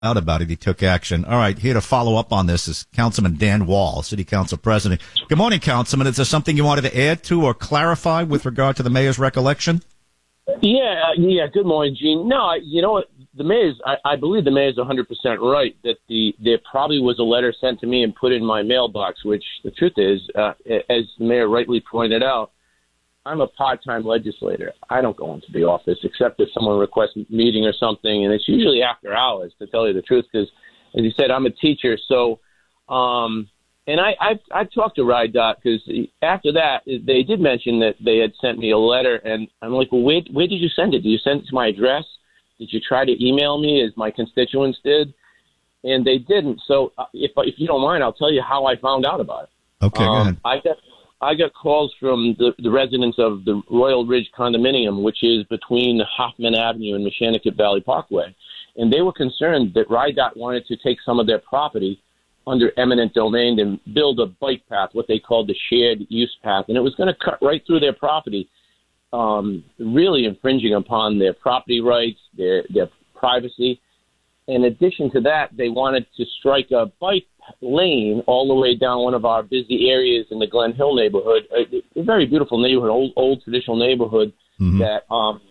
Out about it, he took action. All right, here to follow up on this is Councilman Dan Wall, City Council President. Good morning, Councilman. Is there something you wanted to add to or clarify with regard to the mayor's recollection? Yeah. Good morning, Gene. No, you know what? The mayor's, I believe the mayor's 100% right that there probably was a letter sent to me and put in my mailbox, which the truth is, as the mayor rightly pointed out, I'm a part-time legislator. I don't go into the office except if someone requests a meeting or something, and it's usually after hours, to tell you the truth, because, as you said, I'm a teacher. So, and I've talked to RIDOT because after that, they did mention that they had sent me a letter, and I'm like, well, where did you send it? Did you send it to my address? Did you try to email me as my constituents did? And they didn't. So if you don't mind, I'll tell you how I found out about it. Okay, go ahead. I got calls from the residents of the Royal Ridge condominium, which is between Hoffman Avenue and Mechanicat Valley Parkway. And they were concerned that RIDOT wanted to take some of their property under eminent domain and build a bike path, what they called the shared use path. And it was going to cut right through their property, really infringing upon their property rights, their privacy. In addition to that, they wanted to strike a bike lane all the way down one of our busy areas in the Glen Hill neighborhood, a very beautiful neighborhood, old traditional neighborhood, that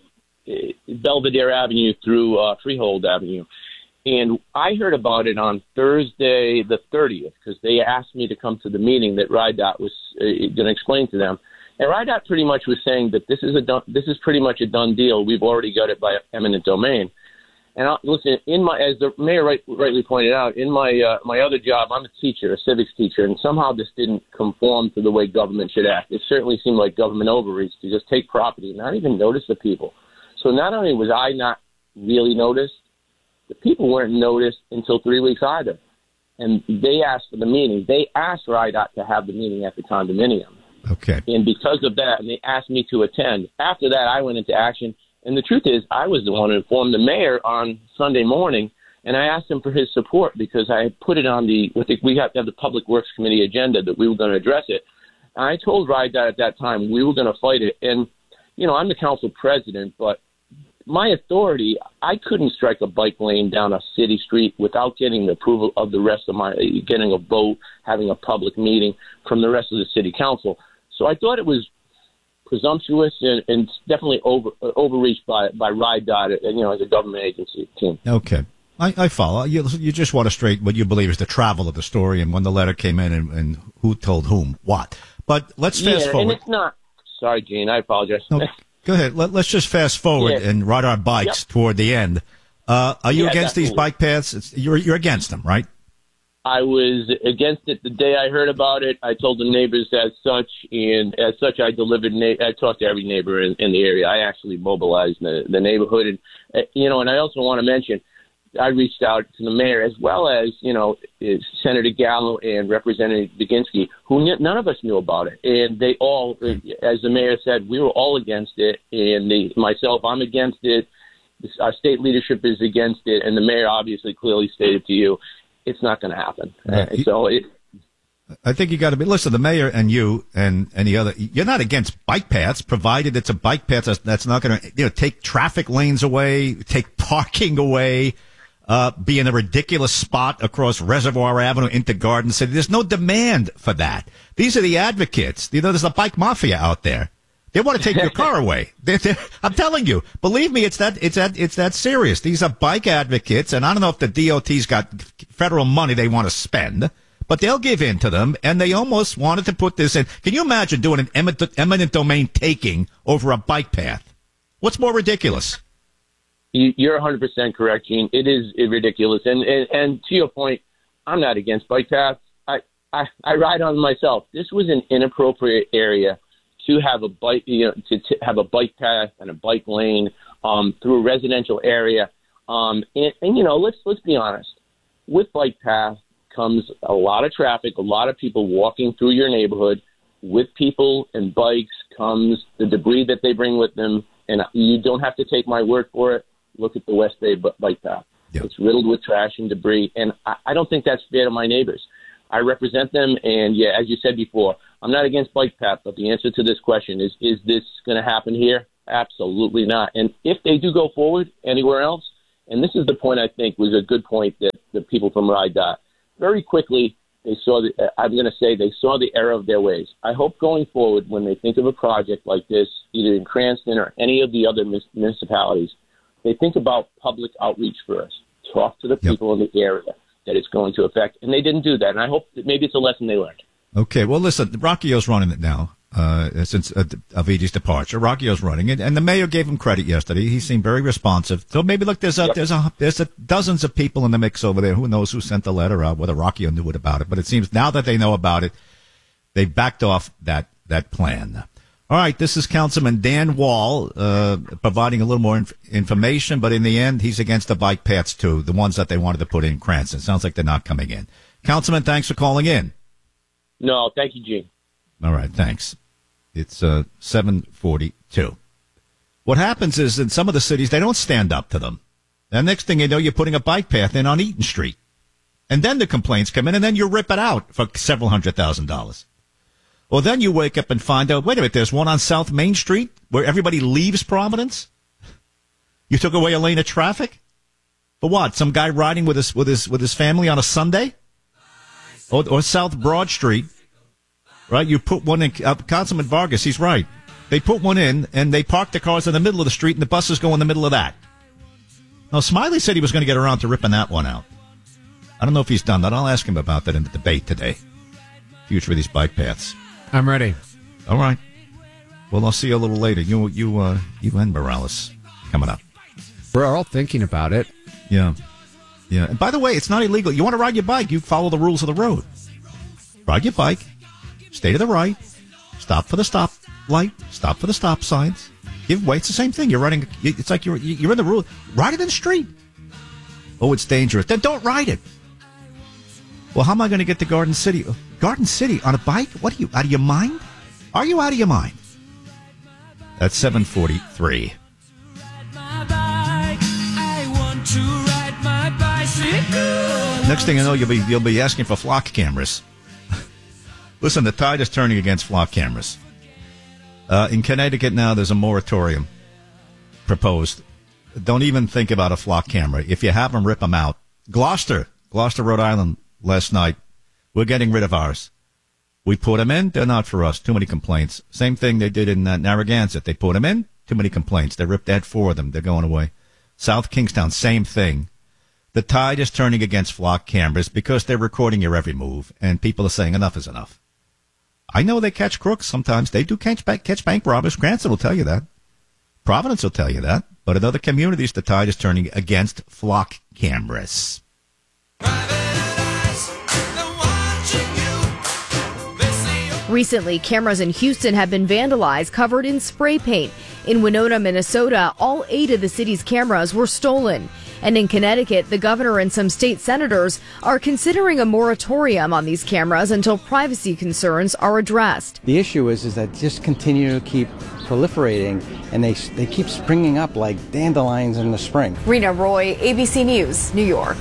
Belvedere Avenue through Freehold Avenue. And I heard about it on Thursday the 30th because they asked me to come to the meeting that RIDOT was going to explain to them. And RIDOT pretty much was saying that this is pretty much a done deal. We've already got it by eminent domain. And listen, as the mayor rightly pointed out, in my other job, I'm a teacher, a civics teacher, and somehow this didn't conform to the way government should act. It certainly seemed like government overreach to just take property and not even notice the people. So not only was I not really noticed, the people weren't noticed until 3 weeks either. And they asked for the meeting. They asked RIDOT to have the meeting at the condominium. Okay. And because of that, and they asked me to attend. After that, I went into action. And the truth is, I was the one who informed the mayor on Sunday morning, and I asked him for his support because I had put it on we have to have the Public Works Committee agenda that we were going to address it. And I told RIDOT at that time we were going to fight it. And, you know, I'm the council president, but my authority, I couldn't strike a bike lane down a city street without getting the approval of the rest of getting a vote, having a public meeting from the rest of the city council. So I thought it was presumptuous and definitely overreached by RIDOT, as a government agency team. Okay. I follow. You just want to straight what you believe is the travel of the story and when the letter came in and who told whom what. But let's fast forward. And it's not. Sorry, Gene. I apologize. No, go ahead. Let's just fast forward and ride our bikes toward the end. Are you against these bike paths? You're against them, right? I was against it the day I heard about it. I told the neighbors as such, and as such, I talked to every neighbor in the area. I actually mobilized the neighborhood, and and I also want to mention, I reached out to the mayor as well as Senator Gallo and Representative Baginski, who none of us knew about it, and they all, as the mayor said, we were all against it, and myself, I'm against it. Our state leadership is against it, and the mayor obviously clearly stated to you, it's not going to happen. I think you got to be. Listen, the mayor and you and any other. You're not against bike paths, provided it's a bike path that's not going to take traffic lanes away, take parking away, be in a ridiculous spot across Reservoir Avenue into Garden City. There's no demand for that. These are the advocates. There's a bike mafia out there. They want to take your car away. I'm telling you, believe me, it's that serious. These are bike advocates, and I don't know if the DOT's got federal money they want to spend, but they'll give in to them, and they almost wanted to put this in. Can you imagine doing an eminent domain taking over a bike path? What's more ridiculous? You're 100% correct, Gene. It is ridiculous, and to your point, I'm not against bike paths. I ride on myself. This was an inappropriate area to have a bike, to have a bike path and a bike lane through a residential area. Let's be honest. With bike path comes a lot of traffic, a lot of people walking through your neighborhood. With people and bikes comes the debris that they bring with them, and you don't have to take my word for it. Look at the West Bay bike path. Yep. It's riddled with trash and debris, and I don't think that's fair to my neighbors. I represent them, and as you said before, I'm not against bike path, but the answer to this question is this going to happen here? Absolutely not. And if they do go forward anywhere else, And this is the point I think was a good point that the people from RIDOT very quickly, they saw they saw the error of their ways. I hope going forward, when they think of a project like this, either in Cranston or any of the other municipalities, they think about public outreach first. Talk to the people in the area that it's going to affect. And they didn't do that. And I hope that maybe it's a lesson they learned. Okay. Well, listen, Rockio's running it now. Since Avidi's departure, Rockio's running it, and the mayor gave him credit yesterday. He seemed very responsive. So maybe look, there's dozens of people in the mix over there. Who knows who sent the letter out? Whether Rockio knew it about it, but it seems now that they know about it, they backed off that plan. All right, this is Councilman Dan Wall providing a little more information, but in the end, he's against the bike paths too, the ones that they wanted to put in Cranston. Sounds like they're not coming in. Councilman, thanks for calling in. No, thank you, Gene. All right, thanks. It's 7:42. What happens is in some of the cities, they don't stand up to them. And next thing you know, you're putting a bike path in on Eaton Street. And then the complaints come in, and then you rip it out for several $100,000. Well, then you wake up and find out, wait a minute, there's one on South Main Street where everybody leaves Providence? You took away a lane of traffic? For what? Some guy riding with his family on a Sunday? Or South Broad Street? Right, you put one in, Councilman Vargas, he's right. They put one in, and they park the cars in the middle of the street, and the buses go in the middle of that. Now, Smiley said he was going to get around to ripping that one out. I don't know if he's done that. I'll ask him about that in the debate today. Future of these bike paths. I'm ready. All right. Well, I'll see you a little later. You and Morales coming up. We're all thinking about it. Yeah. Yeah. And by the way, it's not illegal. You want to ride your bike, you follow the rules of the road. Ride your bike. Stay to the right. Stop for the stop light. Stop for the stop signs. Give way. It's the same thing. You're running. It's like you're in the rule. Ride it in the street. Oh, it's dangerous. Then don't ride it. Well, how am I going to get to Garden City? Garden City on a bike? What are you, out of your mind? Are you out of your mind? That's 7:43. Next thing I know, you'll be asking for flock cameras. Listen, the tide is turning against flock cameras. In Connecticut now, there's a moratorium proposed. Don't even think about a flock camera. If you have them, rip them out. Gloucester, Rhode Island, last night, we're getting rid of ours. We put them in, they're not for us. Too many complaints. Same thing they did in Narragansett. They put them in, too many complaints. They ripped that for them. They're going away. South Kingstown, same thing. The tide is turning against flock cameras because they're recording your every move, and people are saying enough is enough. I know they catch crooks sometimes. They do catch bank robbers. Cranston will tell you that. Providence will tell you that. But in other communities, the tide is turning against flock cameras. Recently, cameras in Houston have been vandalized, covered in spray paint. In Winona, Minnesota, all 8 of the city's cameras were stolen. And in Connecticut, the governor and some state senators are considering a moratorium on these cameras until privacy concerns are addressed. The issue is that just continue to keep proliferating, and they keep springing up like dandelions in the spring. Rena Roy, ABC News, New York.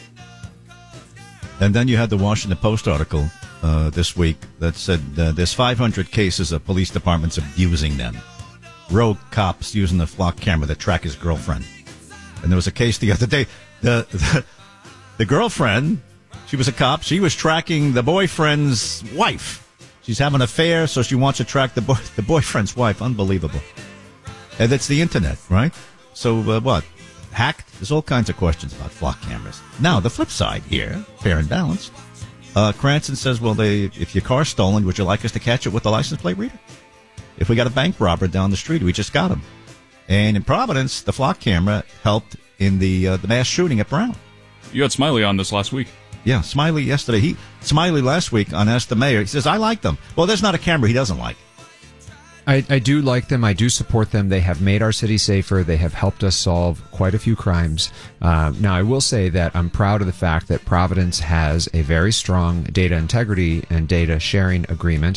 And then you had the Washington Post article this week that said there's 500 cases of police departments abusing them. Rogue cops using the flock camera to track his girlfriend. And there was a case the other day. The girlfriend, she was a cop. She was tracking the boyfriend's wife. She's having an affair, so she wants to track the boyfriend's wife. Unbelievable. And it's the internet, right? So what? Hacked? There's all kinds of questions about flock cameras. Now, the flip side here, fair and balanced. Cranston says, well, if your car's stolen, would you like us to catch it with the license plate reader? If we got a bank robber down the street, we just got him. And in Providence, the flock camera helped in the mass shooting at Brown. You had Smiley on this last week. Yeah, Smiley yesterday. Smiley last week on Ask the Mayor. He says, I like them. Well, there's not a camera he doesn't like. I do like them. I do support them. They have made our city safer. They have helped us solve quite a few crimes. Now, I will say that I'm proud of the fact that Providence has a very strong data integrity and data sharing agreement.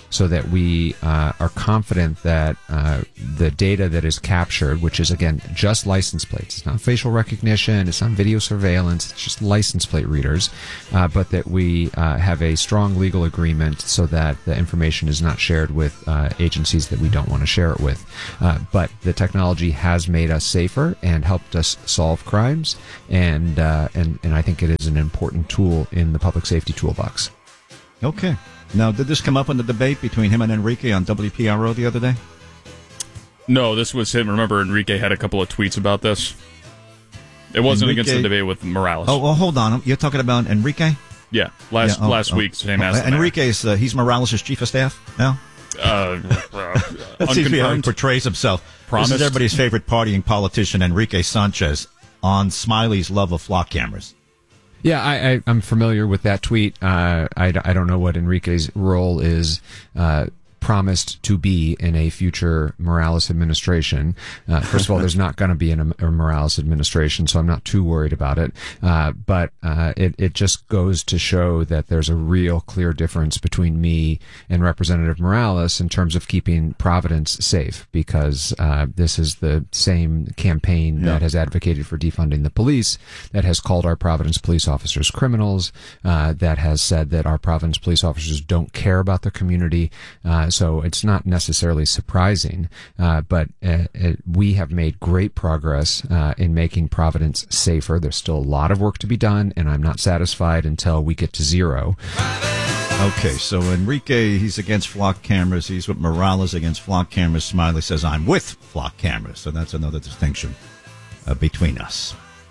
so that we are confident that the data that is captured, which is, again, just license plates. It's not facial recognition. It's not video surveillance. It's just license plate readers. But that we have a strong legal agreement so that the information is not shared with agencies that we don't want to share it with. But the technology has made us safer and helped us solve crimes. And I think it is an important tool in the public safety toolbox. Okay. Now, did this come up in the debate between him and Enrique on WPRO the other day? No, this was him. Remember, Enrique had a couple of tweets about this. It wasn't against the debate with Morales. Oh, well, hold on. You're talking about Enrique? Yeah, last week, same as Enrique's, he's Morales' chief of staff now? Let's see if he portrays himself. Promised. This is everybody's favorite partying politician, Enrique Sanchez, on Smiley's love of flock cameras. Yeah, I'm familiar with that tweet. I don't know what Enrique's role is promised to be in a future Morales administration. First of all, there's not going to be a Morales administration, so I'm not too worried about it. But it just goes to show that there's a real clear difference between me and Representative Morales in terms of keeping Providence safe, because this is the same campaign that has advocated for defunding the police, that has called our Providence police officers criminals, that has said that our Providence police officers don't care about the community. So it's not necessarily surprising, but we have made great progress in making Providence safer. There's still a lot of work to be done, and I'm not satisfied until we get to zero. Okay, so Enrique, he's against flock cameras. He's with Morales against flock cameras. Smiley says, I'm with flock cameras. So that's another distinction between us.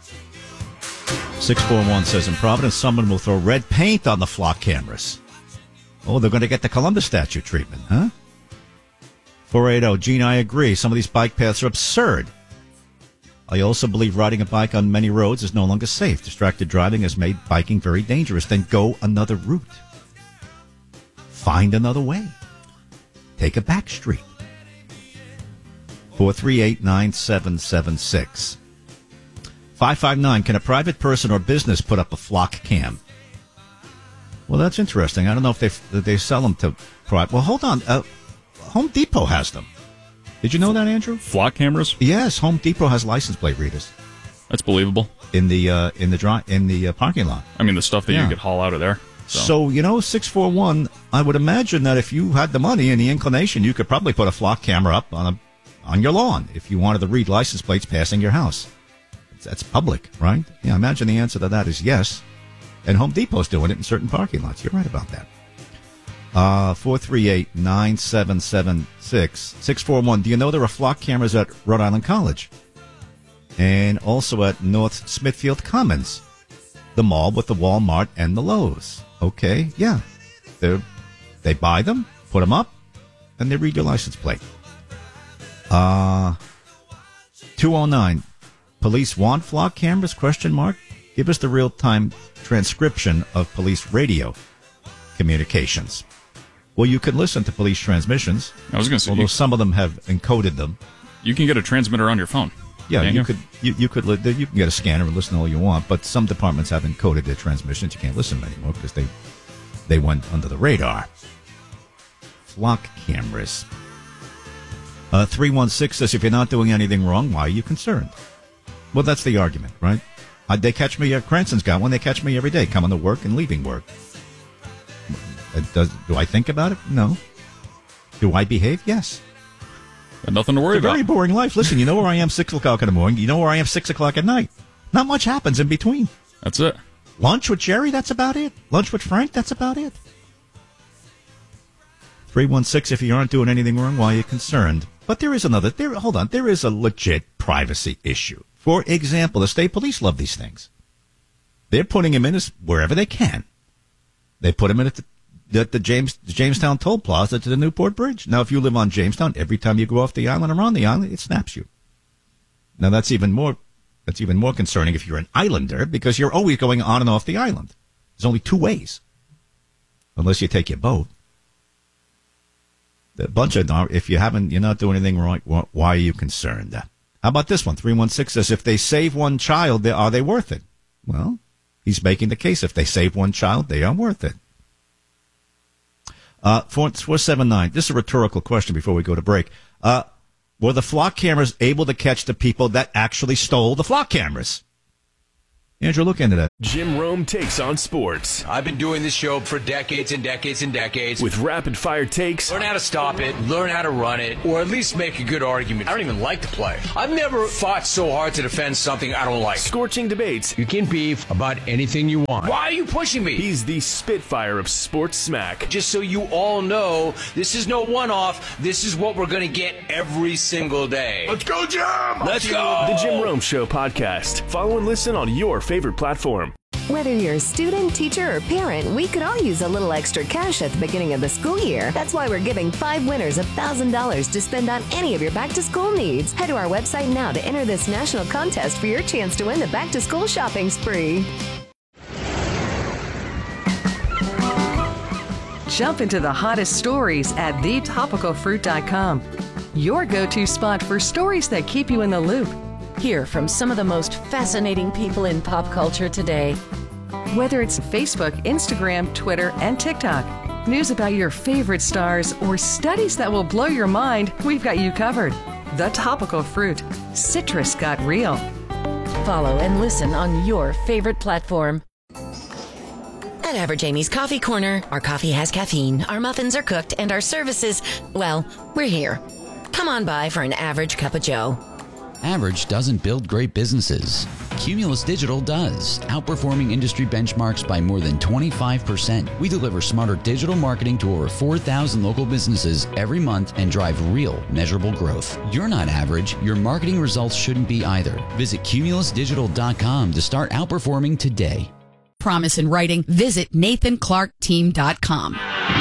641 says, in Providence, someone will throw red paint on the flock cameras. Oh, they're going to get the Columbus statue treatment, huh? 480, Gene, I agree. Some of these bike paths are absurd. I also believe riding a bike on many roads is no longer safe. Distracted driving has made biking very dangerous. Then go another route. Find another way. Take a back street. 438-9776. 559, can a private person or business put up a flock cam? Well, that's interesting. I don't know if they sell them to private. Well, hold on. Home Depot has them. Did you know that, Andrew? Flock cameras? Yes, Home Depot has license plate readers. That's believable. In the parking lot. I mean, the stuff that you could haul out of there. So 641. I would imagine that if you had the money and the inclination, you could probably put a flock camera up on your lawn if you wanted to read license plates passing your house. That's public, right? Yeah, I imagine the answer to that is yes. And Home Depot's doing it in certain parking lots. You're right about that. 438-9776. 641. Do you know there are flock cameras at Rhode Island College? And also at North Smithfield Commons, the mall with the Walmart and the Lowe's. Okay, yeah. They buy them, put them up, and they read your license plate. 209. Police want flock cameras? ? Give us the real-time transcription of police radio communications. Well, you can listen to police transmissions. I was going to say, although some of them have encoded them. You can get a transmitter on your phone. Yeah, you can get a scanner and listen all you want, but some departments have encoded their transmissions. You can't listen to them anymore because they went under the radar. Flock cameras. 316 says, if you're not doing anything wrong, why are you concerned? Well, that's the argument, right? They catch me, Cranston's got one, they catch me every day, coming to work and leaving work. Do I think about it? No. Do I behave? Yes. Got nothing to worry about. Very boring life. Listen, you know where I am 6 o'clock in the morning. You know where I am 6 o'clock at night. Not much happens in between. That's it. Lunch with Jerry, that's about it. Lunch with Frank, that's about it. 316, if you aren't doing anything wrong, why are you concerned? But there is there is a legit privacy issue. For example, the state police love these things. They're putting them in wherever they can. They put them in at the Jamestown Toll Plaza to the Newport Bridge. Now, if you live on Jamestown, every time you go off the island or on the island, it snaps you. Now, that's even more concerning if you're an islander, because you're always going on and off the island. There's only two ways, unless you take your boat. If you're not doing anything wrong, why are you concerned? How about this one? 316 says, if they save one child, are they worth it? Well, he's making the case. If they save one child, they are worth it. 479. This is a rhetorical question before we go to break. Were the flock cameras able to catch the people that actually stole the flock cameras? Andrew, look into that. Jim Rome takes on sports. I've been doing this show for decades and decades and decades. With rapid-fire takes. Learn how to stop it, learn how to run it, or at least make a good argument. I don't even like to play. I've never fought so hard to defend something I don't like. Scorching debates. You can beef about anything you want. Why are you pushing me? He's the Spitfire of sports smack. Just so you all know, this is no one-off. This is what we're going to get every single day. Let's go, Jim! Let's go! The Jim Rome Show podcast. Follow and listen on your favorite platform. Whether you're a student, teacher, or parent, we could all use a little extra cash at the beginning of the school year. That's why we're giving 5 winners $1,000 to spend on any of your back-to-school needs. Head to our website now to enter this national contest for your chance to win the back-to-school shopping spree. Jump into the hottest stories at thetopicalfruit.com. Your go-to spot for stories that keep you in the loop. Hear from some of the most fascinating people in pop culture today. Whether it's Facebook, Instagram, Twitter, and TikTok, news about your favorite stars, or studies that will blow your mind, we've got you covered. The Topical Fruit. Citrus got real. Follow and listen on your favorite platform. At Average Amy's Coffee Corner, our coffee has caffeine, our muffins are cooked, and our services, well, we're here. Come on by for an average cup of joe. Average doesn't build great businesses. Cumulus Digital does, outperforming industry benchmarks by more than 25%. We deliver smarter digital marketing to over 4,000 local businesses every month and drive real, measurable growth. You're not average. Your marketing results shouldn't be either. Visit cumulusdigital.com to start outperforming today. Promise in writing. Visit NathanClarkTeam.com.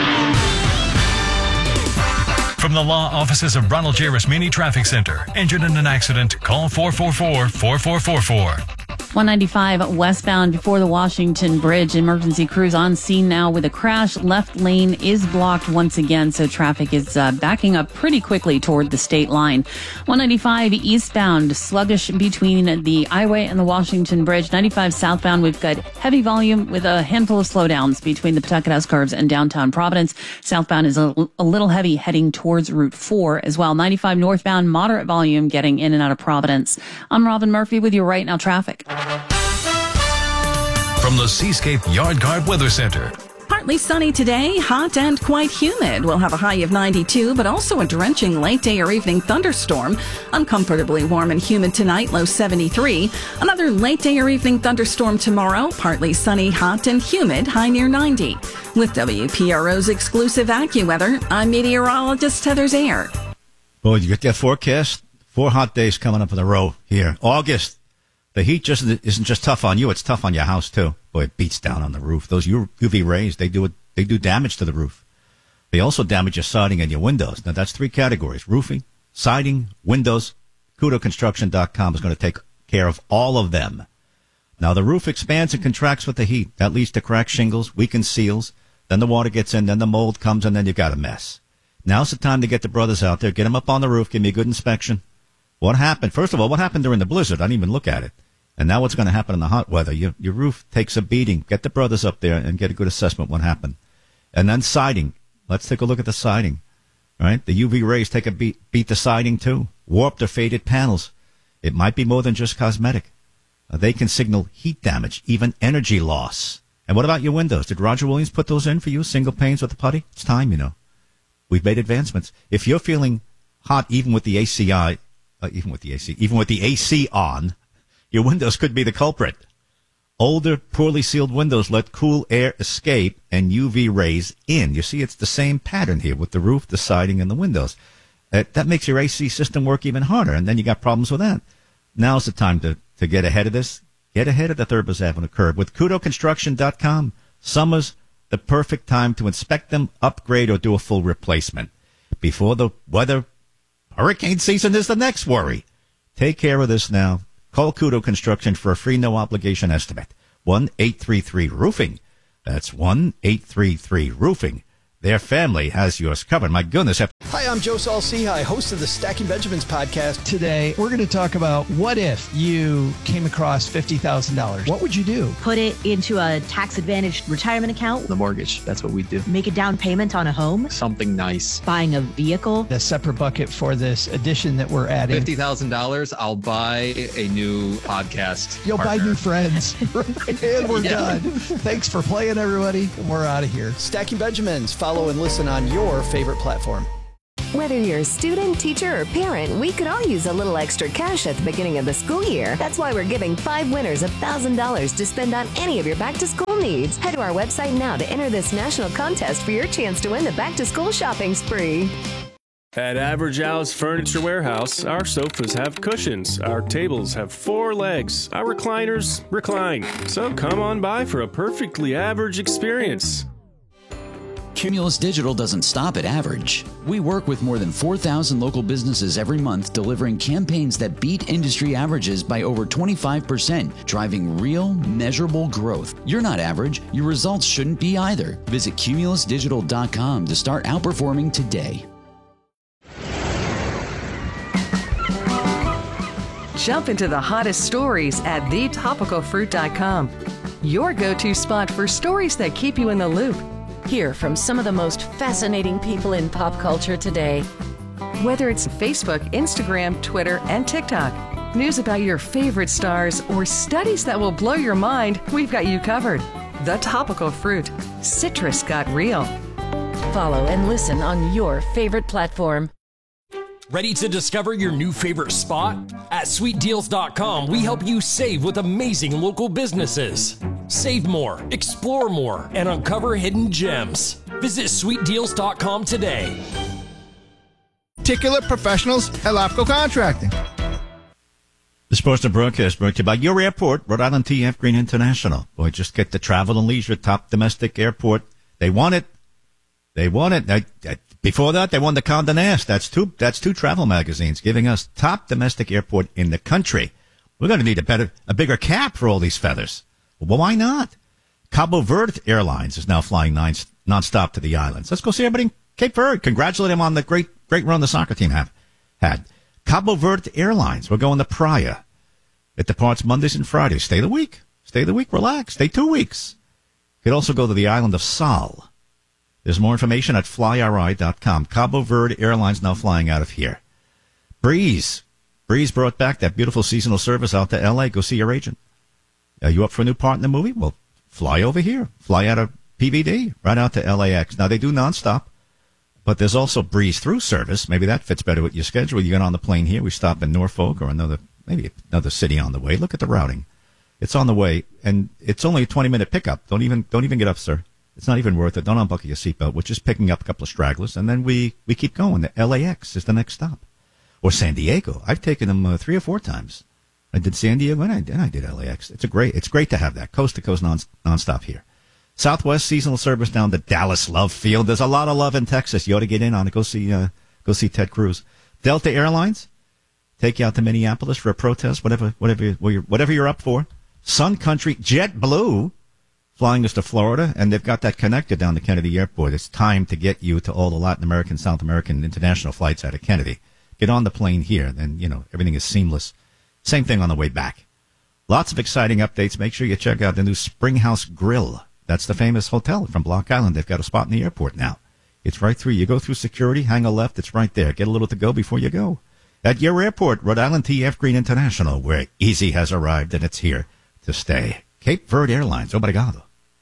From the law offices of Ronald J. Rasmini Traffic Center. Injured in an accident? Call 444-4444. 195 westbound before the Washington Bridge. Emergency crews on scene now with a crash. Left lane is blocked once again, so traffic is backing up pretty quickly toward the state line. 195 eastbound, sluggish between the Highway and the Washington Bridge. 95 southbound, we've got heavy volume with a handful of slowdowns between the Pawtucket House curves and downtown Providence. Southbound is a little heavy heading towards Route 4 as well. 95 northbound, moderate volume getting in and out of Providence. I'm Robin Murphy with your Right Now traffic. From the Seascape Yard Guard Weather Center. Partly sunny today, hot and quite humid. We'll have a high of 92, but also a drenching late day or evening thunderstorm. Uncomfortably warm and humid tonight, low 73. Another late day or evening thunderstorm tomorrow, partly sunny, hot and humid, high near 90. With WPRO's exclusive AccuWeather, I'm meteorologist Heather Zayer. Boy, you get that forecast? 4 hot days coming up in a row here. August. The heat just isn't just tough on you; it's tough on your house too. Boy, it beats down on the roof. Those UV rays, they do damage to the roof. They also damage your siding and your windows. Now that's 3 categories: roofing, siding, windows. KudoConstruction.com is going to take care of all of them. Now the roof expands and contracts with the heat. That leads to cracked shingles, weakened seals. Then the water gets in, then the mold comes, and then you've got a mess. Now's the time to get the brothers out there, get them up on the roof, give me a good inspection. What happened? First of all, what happened during the blizzard? I didn't even look at it. And now what's going to happen in the hot weather? Your roof takes a beating. Get the brothers up there and get a good assessment what happened. And then siding. Let's take a look at the siding. Right? The UV rays take a beat the siding too. Warped or faded panels. It might be more than just cosmetic. They can signal heat damage, even energy loss. And what about your windows? Did Roger Williams put those in for you? Single panes with the putty? It's time, you know. We've made advancements. If you're feeling hot even with the AC on, your windows could be the culprit. Older, poorly sealed windows let cool air escape and UV rays in. You see, it's the same pattern here with the roof, the siding, and the windows. That makes your AC system work even harder, and then you got problems with that. Now's the time to get ahead of this. Get ahead of the Thurbers Avenue curve with KudoConstruction.com. Summer's the perfect time to inspect them, upgrade, or do a full replacement. Before the weather, hurricane season is the next worry. Take care of this now. Call Kudo Construction for a free no-obligation estimate. 1-833-ROOFING. That's 1-833-ROOFING. Their family has yours covered. My goodness. Hi, I'm Joe Saul-Sehy, host of the Stacking Benjamins podcast. Today, we're going to talk about what if you came across $50,000. What would you do? Put it into a tax-advantaged retirement account. The mortgage, that's what we do. Make a down payment on a home. Something nice. Buying a vehicle. A separate bucket for this addition that we're adding. $50,000, I'll buy a new podcast. You'll partner. buy new friends. And we're done. Thanks for playing, everybody. We're out of here. Stacking Benjamins. Follow and listen on your favorite platform. Whether you're a student, teacher, or parent, we could all use a little extra cash at the beginning of the school year. That's why we're giving 5 winners $1,000 to spend on any of your back-to-school needs. Head to our website now to enter this national contest for your chance to win the back-to-school shopping spree. At Average Al's Furniture Warehouse, our sofas have cushions, our tables have 4 legs, our recliners recline. So come on by for a perfectly average experience. Cumulus Digital doesn't stop at average. We work with more than 4,000 local businesses every month, delivering campaigns that beat industry averages by over 25%, driving real, measurable growth. You're not average. Your results shouldn't be either. Visit cumulusdigital.com to start outperforming today. Jump into the hottest stories at thetopicalfruit.com. Your go-to spot for stories that keep you in the loop. Hear from some of the most fascinating people in pop culture today. Whether it's Facebook, Instagram, Twitter, and TikTok, news about your favorite stars, or studies that will blow your mind, we've got you covered. The Topical Fruit. Citrus got real. Follow and listen on your favorite platform. Ready to discover your new favorite spot? At sweetdeals.com, we help you save with amazing local businesses. Save more, explore more, and uncover hidden gems. Visit sweetdeals.com today. Particular professionals at LAPCO Contracting. The Sports and Broadcast brought to you by your airport, Rhode Island T.F. Green International. Boy, just get the Travel and Leisure top domestic airport. They won it. They won it. Before that, they won the Condé Nast. That's two travel magazines giving us top domestic airport in the country. We're going to need a bigger cap for all these feathers. Well, why not? Cabo Verde Airlines is now flying nonstop to the islands. Let's go see everybody in Cape Verde. Congratulate them on the great run the soccer team had. Cabo Verde Airlines. We're going to Praia. It departs Mondays and Fridays. Stay the week. Relax. Stay 2 weeks. You could also go to the island of Sal. There's more information at flyri.com. Cabo Verde Airlines now flying out of here. Breeze brought back that beautiful seasonal service out to L.A. Go see your agent. Are you up for a new part in the movie? Well, fly over here. Fly out of PVD right out to LAX. Now, they do nonstop, but there's also breeze through service. Maybe that fits better with your schedule. You get on the plane here. We stop in Norfolk or maybe another city on the way. Look at the routing. It's on the way, and it's only a 20-minute pickup. Don't even get up, sir. It's not even worth it. Don't unbuckle your seatbelt. We're just picking up a couple of stragglers, and then we keep going. The LAX is the next stop. Or San Diego. I've taken them 3 or 4 times. I did San Diego and I did LAX. It's great to have that coast to coast nonstop here. Southwest seasonal service down to Dallas Love Field. There's a lot of love in Texas. You ought to get in on it. Go see Ted Cruz. Delta Airlines take you out to Minneapolis for a protest. Whatever you're up for. Sun Country JetBlue flying us to Florida, and they've got that connected down to Kennedy Airport. It's time to get you to all the Latin American, South American international flights out of Kennedy. Get on the plane here, then everything is seamless. Same thing on the way back. Lots of exciting updates. Make sure you check out the new Springhouse Grill. That's the famous hotel from Block Island. They've got a spot in the airport now. It's right through. You go through security, hang a left. It's right there. Get a little to go before you go. At your airport, Rhode Island T.F. Green International, where easy has arrived and it's here to stay. Cape Verde Airlines. Obrigado.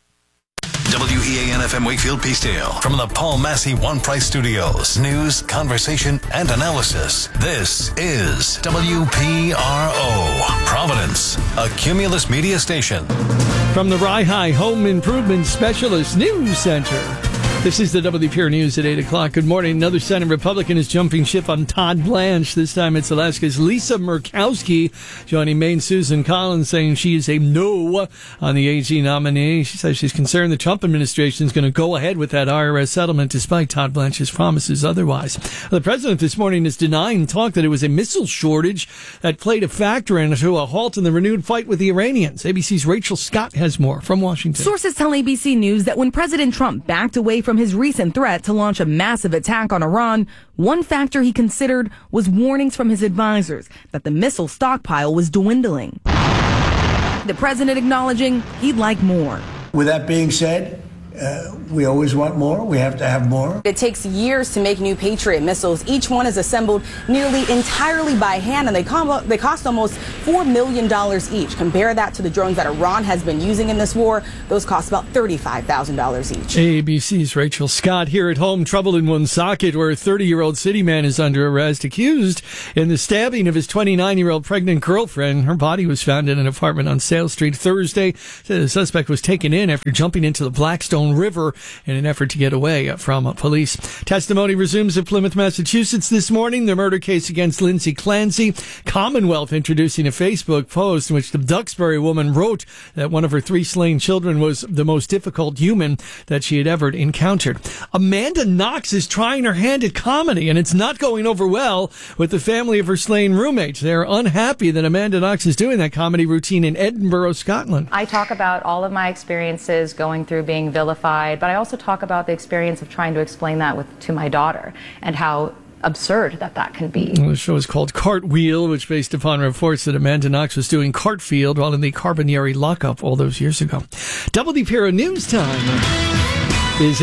WEAN-FM Wakefield Peacedale. From the Paul Massey One Price Studios. News, conversation, and analysis. This is WPRO. Providence, a Cumulus media station. From the Rye Home Improvement Specialist News Center. This is the WPR News at 8 o'clock. Good morning. Another Senate Republican is jumping ship on Todd Blanche. This time it's Alaska's Lisa Murkowski joining Maine Susan Collins, saying she is a no on the AG nominee. She says she's concerned the Trump administration is going to go ahead with that IRS settlement despite Todd Blanche's promises otherwise. The president this morning is denying talk that it was a missile shortage that played a factor into a halt in the renewed fight with the Iranians. ABC's Rachel Scott has more from Washington. Sources tell ABC News that when President Trump backed away from from his recent threat to launch a massive attack on Iran, one factor he considered was warnings from his advisors that the missile stockpile was dwindling. The president acknowledging he'd like more. With that being said, we always want more. We have to have more. It takes years to make new Patriot missiles. Each one is assembled nearly entirely by hand, and they cost almost $4 million each. Compare that to the drones that Iran has been using in this war. Those cost about $35,000 each. ABC's Rachel Scott here at home. Trouble in Woonsocket, where a 30-year-old city man is under arrest, accused in the stabbing of his 29-year-old pregnant girlfriend. Her body was found in an apartment on Sale Street Thursday. The suspect was taken in after jumping into the Blackstone River in an effort to get away from police. Testimony resumes at Plymouth, Massachusetts this morning. The murder case against Lindsay Clancy. Commonwealth introducing a Facebook post in which the Duxbury woman wrote that one of her 3 slain children was the most difficult human that she had ever encountered. Amanda Knox is trying her hand at comedy, and it's not going over well with the family of her slain roommates. They're unhappy that Amanda Knox is doing that comedy routine in Edinburgh, Scotland. I talk about all of my experiences going through being vilified, but I also talk about the experience of trying to explain that to my daughter and how absurd that can be. The show is called Cartwheel, which based upon reports that Amanda Knox was doing Cartfield while in the Carbonieri lockup all those years ago. WPRO News Time is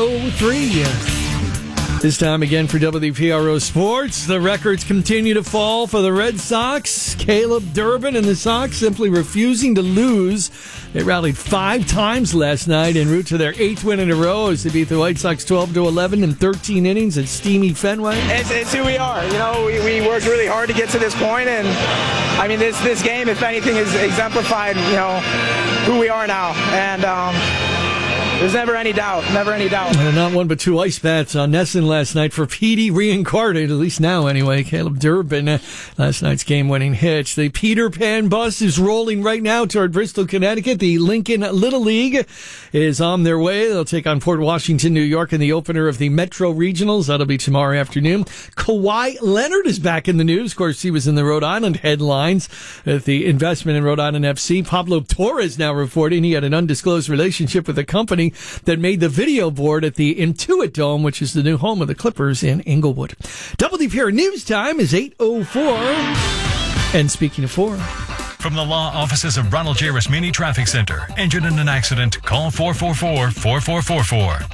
8:03. This time again for WPRO Sports, the records continue to fall for the Red Sox. Caleb Durbin and the Sox simply refusing to lose. They rallied 5 times last night en route to their 8th win in a row as they beat the White Sox 12-11 in 13 innings at steamy Fenway. It's who we are. You know, we worked really hard to get to this point, and I mean, this game, if anything, has exemplified, you know, who we are now. And there's never any doubt. Not one but 2 ice bats on Nesson last night for Petey reincarnated, at least now anyway. Caleb Durbin, last night's game-winning hit. The Peter Pan bus is rolling right now toward Bristol, Connecticut. The Lincoln Little League is on their way. They'll take on Port Washington, New York in the opener of the Metro Regionals. That'll be tomorrow afternoon. Kawhi Leonard is back in the news. Of course, he was in the Rhode Island headlines at the investment in Rhode Island FC. Pablo Torres now reporting he had an undisclosed relationship with a company that made the video board at the Intuit Dome, which is the new home of the Clippers in Inglewood. WPR News Time is 8:04. And speaking of 4... From the law offices of Ronald J. Rasmini Traffic Center. Injured in an accident? Call 444-4444.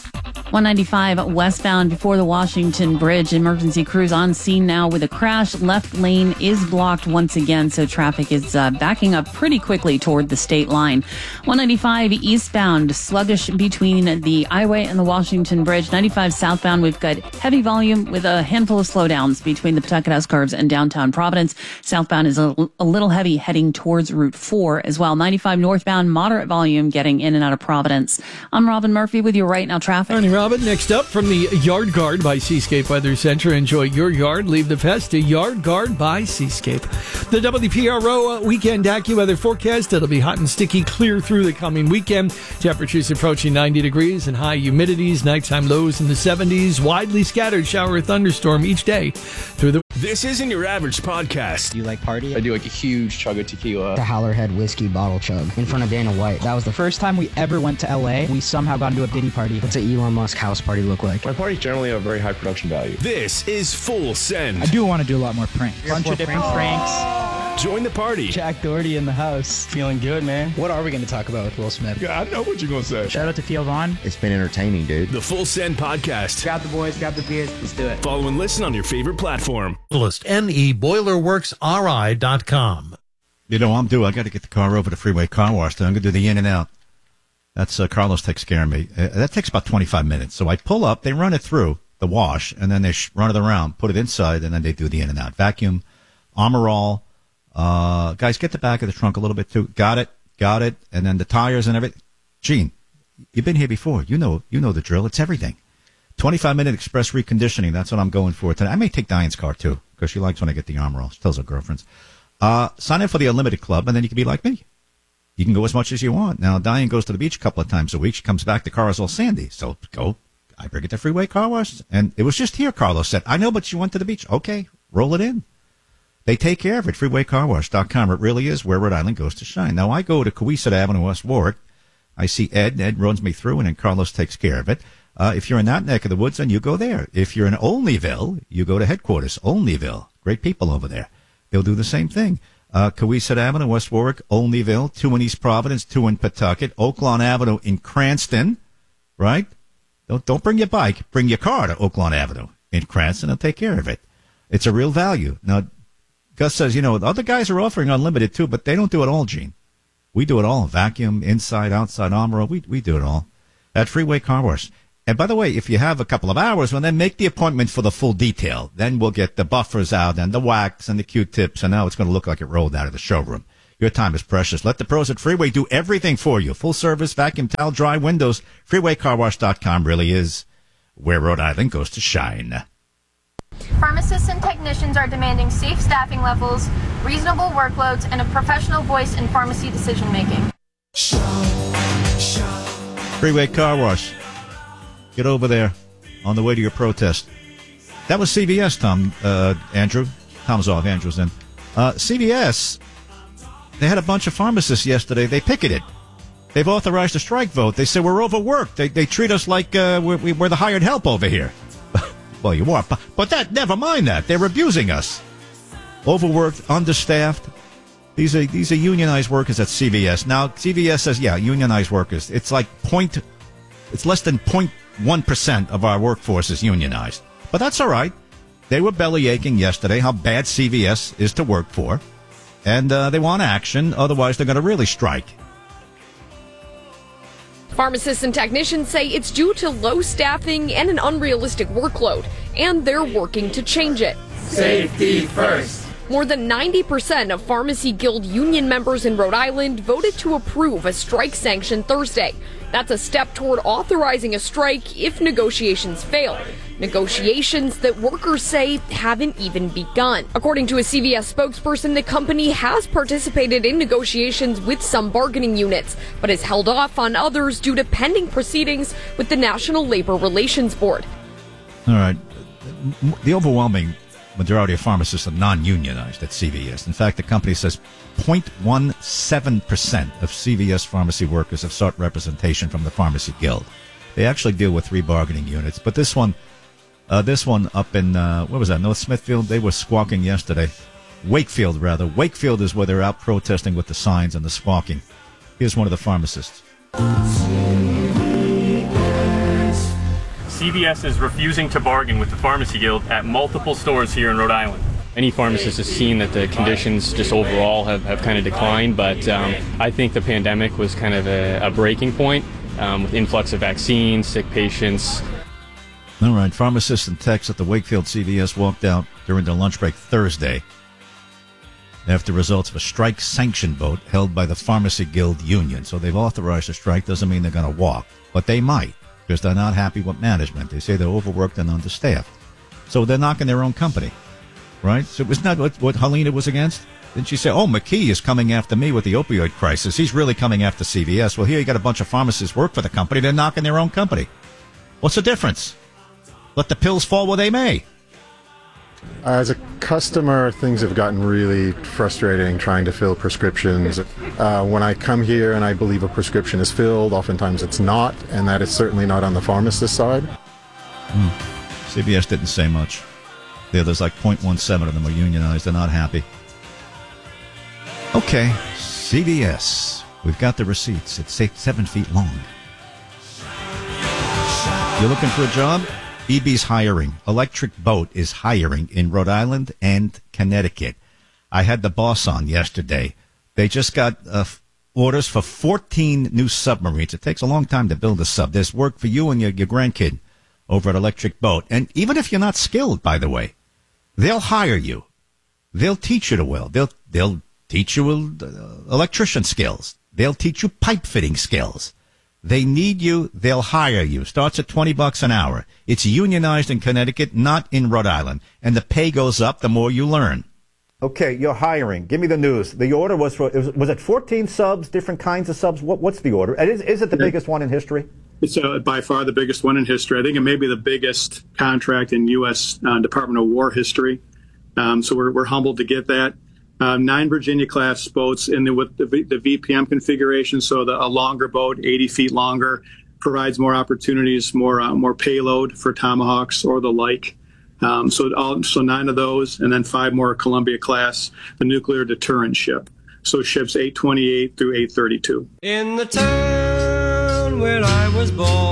195 westbound before the Washington Bridge. Emergency crews on scene now with a crash. Left lane is blocked once again, so traffic is backing up pretty quickly toward the state line. 195 eastbound, sluggish between the Highway and the Washington Bridge. 95 southbound, we've got heavy volume with a handful of slowdowns between the Pawtucket House Curves and downtown Providence. Southbound is a little heavy heading towards Route 4 as well. 95 northbound, moderate volume getting in and out of Providence. I'm Robin Murphy with your Right Now traffic. Morning, Robin. Next up from the Yard Guard by Seascape Weather Center. Enjoy your yard. Leave the pest to Yard Guard by Seascape. The WPRO weekend AccuWeather forecast. It'll be hot and sticky clear through the coming weekend. Temperatures approaching 90 degrees and high humidities. Nighttime lows in the 70s. Widely scattered shower or thunderstorm each day through the... This isn't your average podcast. Do you like party? I do like a huge chug of tequila. The Howlerhead whiskey bottle chug in front of Dana White. That was the first time we ever went to LA. We somehow got into a Diddy party. What's an Elon Musk house party look like? My parties generally have very high production value. This is Full Send. I do want to do a lot more pranks. Bunch of different pranks. Join the party. Jack Doherty in the house. Feeling good, man. What are we going to talk about with Will Smith? Yeah, I know what you're going to say. Shout out to Theo Vaughn. It's been entertaining, dude. The Full Send Podcast. Grab the boys, grab the beers. Let's do it. Follow and listen on your favorite platform. NEBoilerworksRI.com. You know, I got to get the car over to Freeway Car Wash. I'm going to do the in and out. That's Carlos takes care of me. That takes about 25 minutes. So I pull up, they run it through the wash, and then they run it around, put it inside, and then they do the in and out. Vacuum, Armor All. Guys, get the back of the trunk a little bit too. Got it. And then the tires and everything. Gene, you've been here before. You know the drill. It's everything. 25-minute express reconditioning. That's what I'm going for today. I may take Diane's car too, because she likes when I get the Armor All. She tells her girlfriends. Sign in for the Unlimited Club, and then you can be like me. You can go as much as you want. Now, Diane goes to the beach a couple of times a week. She comes back, the car is all sandy. So go. I bring it to Freeway Car Wash. And it was just here, Carlos said. I know, but you went to the beach. Okay, roll it in. They take care of it. FreewayCarWash.com. It really is where Rhode Island goes to shine. Now, I go to Coeasett Avenue, West Warwick. I see Ed. Ed runs me through, and then Carlos takes care of it. If you're in that neck of the woods, then you go there. If you're in Olneyville, you go to headquarters, Olneyville. Great people over there. They'll do the same thing. Cohasset Avenue, West Warwick, Olneyville, 2 in East Providence, 2 in Pawtucket, Oaklawn Avenue in Cranston, right? Don't bring your bike. Bring your car to Oaklawn Avenue in Cranston and take care of it. It's a real value. Now, Gus says, the other guys are offering unlimited too, but they don't do it all, Gene. We do it all. Vacuum, inside, outside, armor. We do it all. At Freeway Car Wash. And by the way, if you have a couple of hours, well, then make the appointment for the full detail. Then we'll get the buffers out and the wax and the Q-tips, and now it's going to look like it rolled out of the showroom. Your time is precious. Let the pros at Freeway do everything for you. Full service, vacuum, towel, dry, windows. FreewayCarWash.com really is where Rhode Island goes to shine. Pharmacists and technicians are demanding safe staffing levels, reasonable workloads, and a professional voice in pharmacy decision-making. Freeway Car Wash. Get over there on the way to your protest. That was CVS, Tom, Andrew. Tom's off, Andrew's in. CVS, they had a bunch of pharmacists yesterday. They picketed. They've authorized a strike vote. They said we're overworked. They treat us like we're the hired help over here. Well, you are, but never mind that. They're abusing us. Overworked, understaffed. These are unionized workers at CVS. Now, CVS says, yeah, unionized workers. It's like it's less than 0.1% of our workforce is unionized. But that's all right. They were belly aching yesterday how bad CVS is to work for. And they want action. Otherwise, they're going to really strike. Pharmacists and technicians say it's due to low staffing and an unrealistic workload, and they're working to change it. Safety first. More than 90% of Pharmacy Guild union members in Rhode Island voted to approve a strike sanction Thursday. That's a step toward authorizing a strike if negotiations fail. Negotiations that workers say haven't even begun. According to a CVS spokesperson, the company has participated in negotiations with some bargaining units, but has held off on others due to pending proceedings with the National Labor Relations Board. All right. The overwhelming majority of pharmacists are non-unionized at CVS. In fact, the company says 0.17% of CVS pharmacy workers have sought representation from the Pharmacy Guild. They actually deal with 3 bargaining units, but this one up in, what was that, North Smithfield? They were squawking yesterday. Wakefield, rather. Wakefield is where they're out protesting with the signs and the squawking. Here's one of the pharmacists. CVS is refusing to bargain with the Pharmacy Guild at multiple stores here in Rhode Island. Any pharmacist has seen that the conditions just overall have kind of declined, but I think the pandemic was kind of a breaking point with influx of vaccines, sick patients. All right, pharmacists and techs at the Wakefield CVS walked out during their lunch break Thursday after results of a strike sanction vote held by the Pharmacy Guild Union. So they've authorized a strike. Doesn't mean they're going to walk, but they might because they're not happy with management. They say they're overworked and understaffed. So they're knocking their own company, right? So it was not what Helena was against. Didn't she say, McKee is coming after me with the opioid crisis. He's really coming after CVS. Well, here you got a bunch of pharmacists work for the company. They're knocking their own company. What's the difference? Let the pills fall where they may. As a customer, things have gotten really frustrating trying to fill prescriptions. When I come here and I believe a prescription is filled, oftentimes it's not, and that is certainly not on the pharmacist side. CVS didn't say much. There's like 0.17 of them are unionized. They're not happy. Okay, CVS. We've got the receipts. It's 7 feet long. You're looking for a job? EB's hiring. Electric Boat is hiring in Rhode Island and Connecticut. I had the boss on yesterday. They just got orders for 14 new submarines. It takes a long time to build a sub. There's work for you and your grandkid over at Electric Boat. And even if you're not skilled, by the way, they'll hire you. They'll teach you to weld. They'll teach you electrician skills. They'll teach you pipe fitting skills. They need you. They'll hire you. Starts at $20 an hour. It's unionized in Connecticut, not in Rhode Island. And the pay goes up the more you learn. Okay, you're hiring. Give me the news. The order was was it 14 subs, different kinds of subs? What's the order? Is it the biggest one in history? It's by far the biggest one in history. I think it may be the biggest contract in U.S. Department of War history. So we're humbled to get that. 9 Virginia-class boats with the VPM configuration, so a longer boat, 80 feet longer, provides more opportunities, more payload for Tomahawks or the like. So 9 of those, and then 5 more Columbia class, the nuclear deterrent ship. So ships 828 through 832. In the town where I was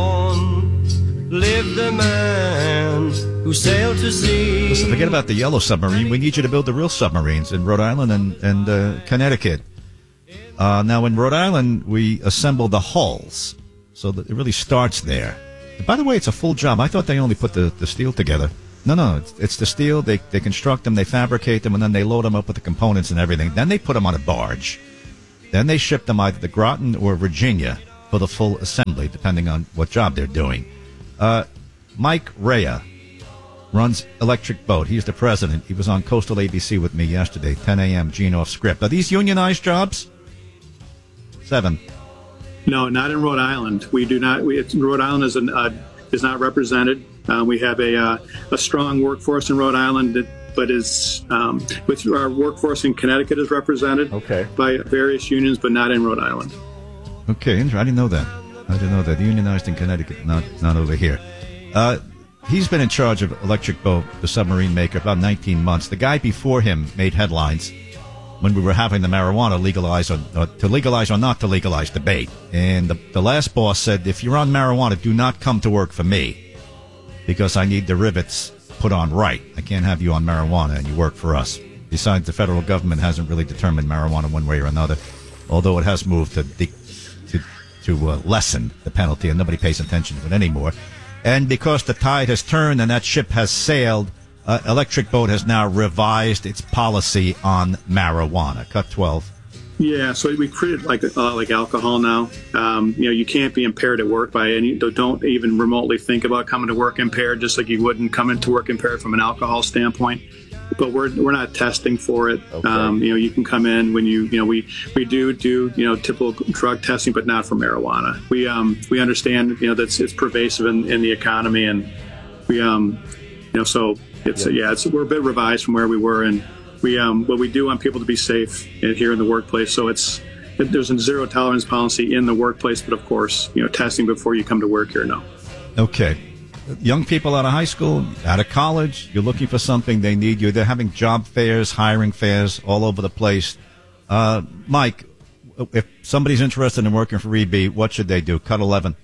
born lived a man who sailed to sea. Listen, forget about the yellow submarine. We need you to build the real submarines in Rhode Island and Connecticut. Now, in Rhode Island, we assemble the hulls, so that it really starts there. By the way, it's a full job. I thought they only put the steel together. No, it's the steel. They construct them, they fabricate them, and then they load them up with the components and everything. Then they put them on a barge. Then they ship them either to Groton or Virginia for the full assembly, depending on what job they're doing. Mike Rea runs Electric Boat. He's the president. He was on Coastal ABC with me yesterday, 10 a.m., Gene off script. Are these unionized jobs? 7. No, not in Rhode Island. We do not. Rhode Island is not represented. We have a strong workforce in Rhode Island, but with our workforce in Connecticut is represented by various unions, but not in Rhode Island. Okay, I didn't know that. Unionized in Connecticut, not over here. He's been in charge of Electric Boat, the submarine maker, about 19 months. The guy before him made headlines when we were having the marijuana to legalize or not to legalize debate. And the last boss said, if you're on marijuana, do not come to work for me, because I need the rivets put on right. I can't have you on marijuana and you work for us. Besides, the federal government hasn't really determined marijuana one way or another, although it has moved to lessen the penalty, and nobody pays attention to it anymore. And because the tide has turned and that ship has sailed, Electric Boat has now revised its policy on marijuana. Cut 12. Yeah, so we treat it like alcohol now. You can't be impaired at work by any. Don't even remotely think about coming to work impaired, just like you wouldn't come into work impaired from an alcohol standpoint. But we're not testing for it. Okay. You can come in when we do typical drug testing, but not for marijuana. We understand that it's pervasive in the economy, and so we're a bit revised from where we were, and but we do want people to be safe here in the workplace. So there's a zero tolerance policy in the workplace, but of course testing before you come to work here. No. Okay. Young people out of high school, out of college, you're looking for something, they need you. They're having job fairs, hiring fairs all over the place. Mike, if somebody's interested in working for EB, what should they do? Cut 11.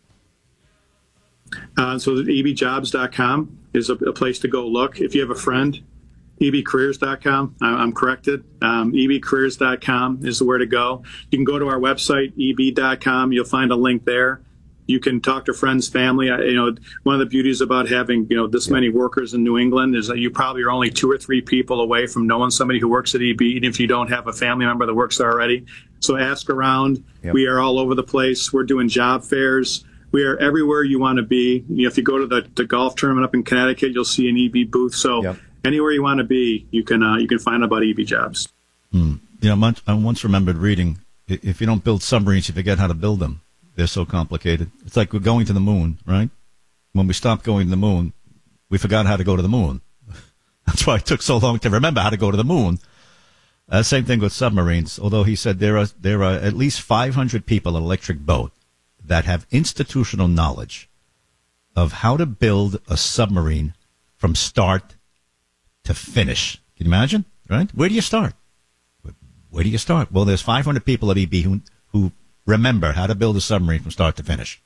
So ebjobs.com is a place to go look. If you have a friend, ebcareers.com. I'm corrected. ebcareers.com is where to go. You can go to our website, eb.com. You'll find a link there. You can talk to friends, family. One of the beauties about having, this many workers in New England is that you probably are only 2 or 3 people away from knowing somebody who works at EB, even if you don't have a family member that works there already. So ask around. Yep. We are all over the place. We're doing job fairs. We are everywhere you want to be. If you go to the golf tournament up in Connecticut, you'll see an EB booth. So anywhere you want to be, you can find out about EB jobs. I once remembered reading, if you don't build submarines, you forget how to build them. They're so complicated. It's like we're going to the moon, right? When we stopped going to the moon, we forgot how to go to the moon. That's why it took so long to remember how to go to the moon. Same thing with submarines. Although he said there are at least 500 people at Electric Boat that have institutional knowledge of how to build a submarine from start to finish. Can you imagine? Right? Where do you start? Well, there's 500 people at EB who remember how to build a submarine from start to finish.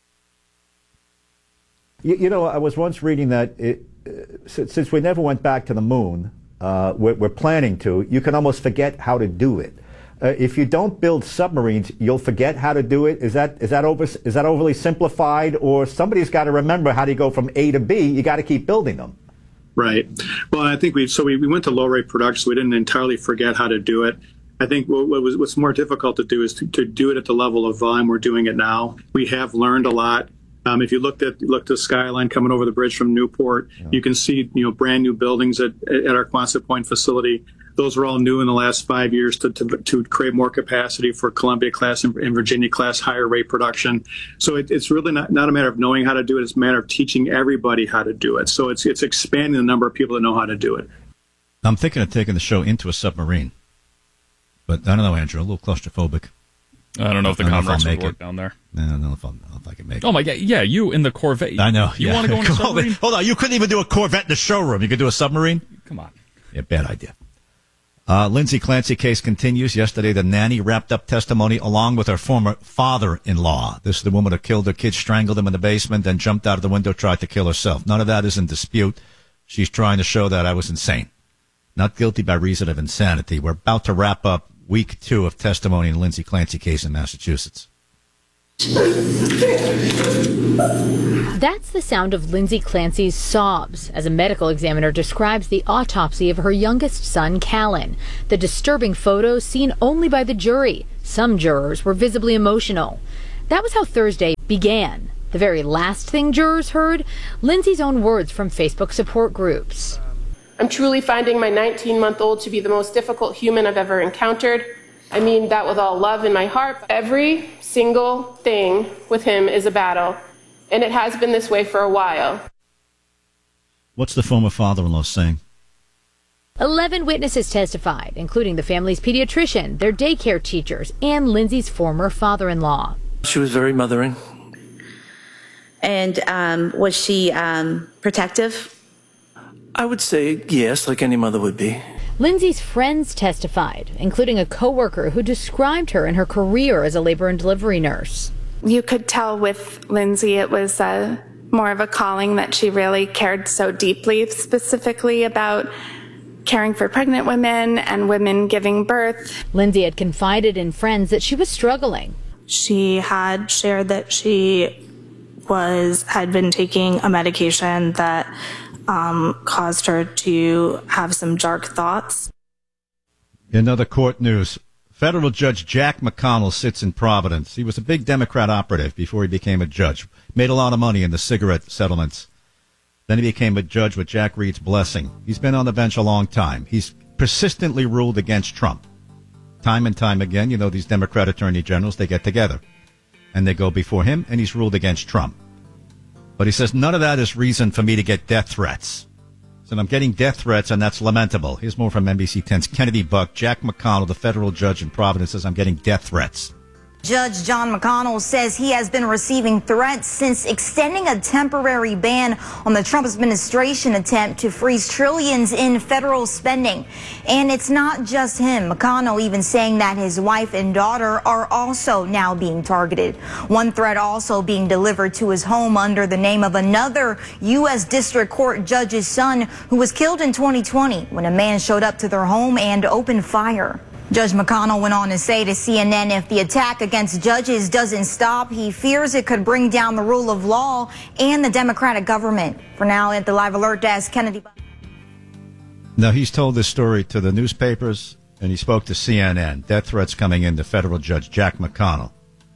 I was once reading that since we never went back to the moon, we're planning to, you can almost forget how to do it. If you don't build submarines, you'll forget how to do it. Is that overly simplified? Or somebody's got to remember how to go from A to B. You got to keep building them. Right. Well, I think we went to low rate production, so we didn't entirely forget how to do it. I think what's more difficult to do is to do it at the level of volume we're doing it now. We have learned a lot. If you looked at the skyline coming over the bridge from Newport, you can see brand new buildings at our Quonset Point facility. Those are all new in the last 5 years to create more capacity for Columbia class and Virginia class higher rate production. So it's really not a matter of knowing how to do it. It's a matter of teaching everybody how to do it. So it's expanding the number of people that know how to do it. I'm thinking of taking the show into a submarine. But I don't know, Andrew, a little claustrophobic. I don't know if the Comrex would work down there. I don't know if I can make it. Oh, my God. Yeah, you in the Corvette. I know. You want to go in a submarine? Hold on. You couldn't even do a Corvette in the showroom. You could do a submarine? Come on. Yeah, bad idea. Lindsay Clancy case continues. Yesterday, the nanny wrapped up testimony along with her former father-in-law. This is the woman who killed her kids, strangled them in the basement, then jumped out of the window, tried to kill herself. None of that is in dispute. She's trying to show that I was insane. Not guilty by reason of insanity. We're about to wrap up week 2 of testimony in the Lindsay Clancy case in Massachusetts. That's the sound of Lindsay Clancy's sobs as a medical examiner describes the autopsy of her youngest son, Callan. The disturbing photos seen only by the jury. Some jurors were visibly emotional. That was how Thursday began. The very last thing jurors heard, Lindsay's own words from Facebook support groups. I'm truly finding my 19-month-old to be the most difficult human I've ever encountered. I mean that with all love in my heart. Every single thing with him is a battle, and it has been this way for a while. What's the former father-in-law saying? 11 witnesses testified, including the family's pediatrician, their daycare teachers, and Lindsay's former father-in-law. She was very mothering. And was she protective? I would say yes, like any mother would be. Lindsay's friends testified, including a coworker who described her and her career as a labor and delivery nurse. You could tell with Lindsay it was more of a calling, that she really cared so deeply, specifically about caring for pregnant women and women giving birth. Lindsay had confided in friends that she was struggling. She had shared that she had been taking a medication that caused her to have some dark thoughts. In other court news, federal judge Jack McConnell sits in Providence. He was a big Democrat operative before he became a judge. Made a lot of money in the cigarette settlements. Then he became a judge with Jack Reed's blessing. He's been on the bench a long time. He's persistently ruled against Trump. Time and time again, you know, these Democrat attorney generals, they get together. And they go before him, and he's ruled against Trump. But he says, none of that is reason for me to get death threats. So I'm getting death threats, and that's lamentable. Here's more from NBC 10's Kennedy Buck. Jack McConnell, the federal judge in Providence, says, I'm getting death threats. Judge John McConnell says he has been receiving threats since extending a temporary ban on the Trump administration attempt to freeze trillions in federal spending. And it's not just him. McConnell even saying that his wife and daughter are also now being targeted. One threat also being delivered to his home under the name of another U.S. District Court judge's son who was killed in 2020 when a man showed up to their home and opened fire. Judge McConnell went on to say to CNN, if the attack against judges doesn't stop, he fears it could bring down the rule of law and the Democratic government. For now, at the Live Alert Desk, Kennedy. Now, he's told this story to the newspapers, and he spoke to CNN. Death threats coming in to federal judge Jack McConnell.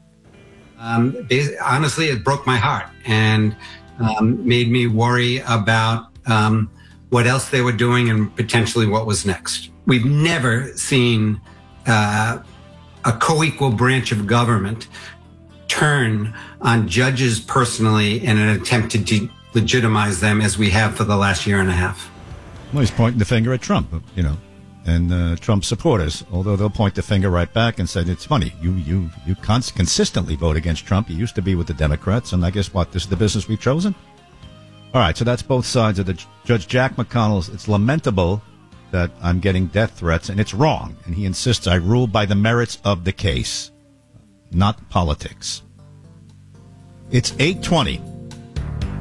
Honestly, it broke my heart and made me worry about what else they were doing and potentially what was next. We've never seen a co-equal branch of government turn on judges personally in an attempt to delegitimize them as we have for the last year and a half. Well, he's pointing the finger at Trump, you know, and Trump supporters, although they'll point the finger right back and say, it's funny, you consistently vote against Trump. You used to be with the Democrats, and I guess what, this is the business we've chosen? All right, so that's both sides of the Judge Jack McConnell's. It's lamentable that I'm getting death threats, and it's wrong. And he insists I rule by the merits of the case, not politics. It's 8:20.